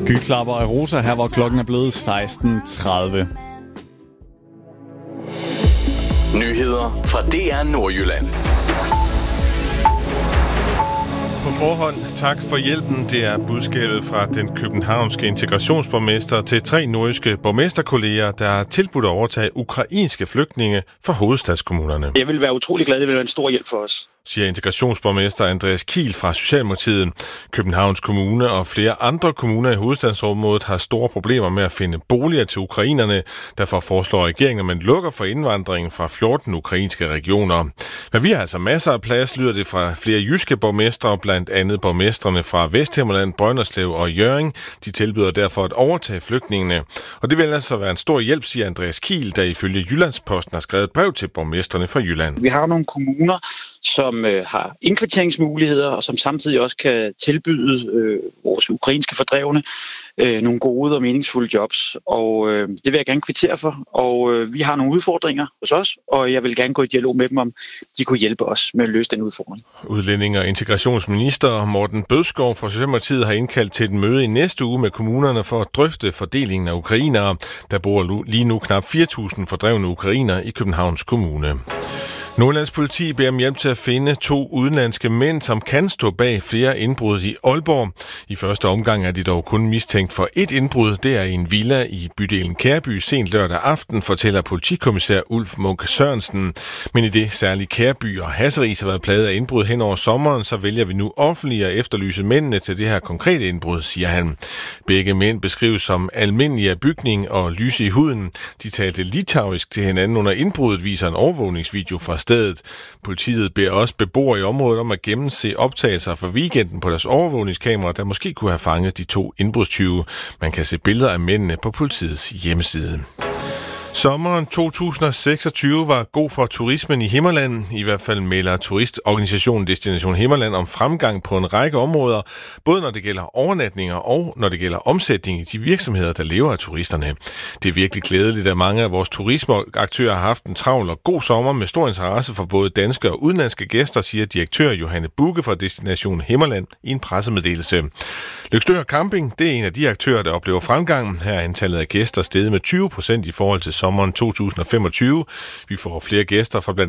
Skyklapper af rosa, her hvor klokken er blevet 16:30. Nyheder fra DR Nordjylland. På forhånd, tak for hjælpen. Det er budskabet fra den københavnske integrationsborgmester til 3 nordjyske borgmesterkolleger, der har tilbudt at overtage ukrainske flygtninge fra hovedstadskommunerne. Jeg vil være utrolig glad. Det vil være en stor hjælp for os, siger integrationsborgmester Andreas Kiel fra Socialdemokratiet. Københavns Kommune og flere andre kommuner i hovedstadsområdet har store problemer med at finde boliger til ukrainerne. Derfor foreslår regeringen, at man lukker for indvandringen fra 14 ukrainske regioner. Men vi har altså masser af plads, lyder det fra flere jyske borgmestre, blandt andet borgmestrene fra Vesthimmerland, Brønderslev og Hjørring. De tilbyder derfor at overtage flygtningene. Og det vil altså være en stor hjælp, siger Andreas Kiel, der ifølge Jyllandsposten har skrevet et brev til borgmestrene fra Jylland. Vi har nogle kommuner, som har indkvarteringsmuligheder, og som samtidig også kan tilbyde vores ukrainske fordrevne nogle gode og meningsfulde jobs. Og det vil jeg gerne kvittere for. Og vi har nogle udfordringer hos os, og jeg vil gerne gå i dialog med dem, om de kunne hjælpe os med at løse den udfordring. Udlænding- og integrationsminister Morten Bødskov fra Socialdemokratiet har indkaldt til et møde i næste uge med kommunerne for at drøfte fordelingen af ukrainere. Der bor lige nu knap 4.000 fordrevne ukrainere i Københavns Kommune. Nordjyllands politi beder om hjælp til at finde 2 udenlandske mænd, som kan stå bag flere indbrud i Aalborg. I første omgang er de dog kun mistænkt for 1 indbrud. Det er i en villa i bydelen Kærby sent lørdag aften, fortæller politikommissær Ulf Munke Sørensen. Men i det særlige Kærby og Hasseris har været plaget af indbrud hen over sommeren, så vælger vi nu offentligt at efterlyse mændene til det her konkrete indbrud, siger han. Begge mænd beskrives som almindelige af bygning og lyse i huden. De talte litauisk til hinanden under indbruddet, viser en overvågningsvideo fra stedet. Politiet beder også beboere i området om at gennemse optagelser fra weekenden på deres overvågningskamera, der måske kunne have fanget de 2 indbrudstyve. Man kan se billeder af mændene på politiets hjemmeside. Sommeren 2026 var god for turismen i Himmerland. I hvert fald melder turistorganisationen Destination Himmerland om fremgang på en række områder, både når det gælder overnatninger og når det gælder omsætning i de virksomheder, der lever af turisterne. Det er virkelig glædeligt, at mange af vores turismeaktører har haft en travl og god sommer med stor interesse for både danske og udenlandske gæster, siger direktør Johanne Bugge fra Destination Himmerland i en pressemeddelelse. Løgstør Camping, det er en af de aktører, der oplever fremgang. Her er antallet af gæster steget med 20% i forhold til sommeren 2025. Vi får flere gæster fra blandt